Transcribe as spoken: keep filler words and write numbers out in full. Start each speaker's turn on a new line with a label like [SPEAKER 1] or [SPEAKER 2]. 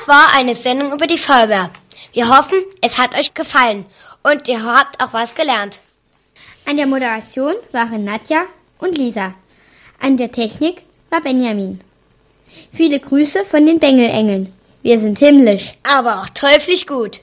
[SPEAKER 1] Das war eine Sendung über die Feuerwehr. Wir hoffen, es hat euch gefallen und ihr habt auch was gelernt.
[SPEAKER 2] An der Moderation waren Nadja und Lisa. An der Technik war Benjamin. Viele Grüße von den Bengelengeln. Wir sind himmlisch.
[SPEAKER 1] Aber auch teuflisch gut.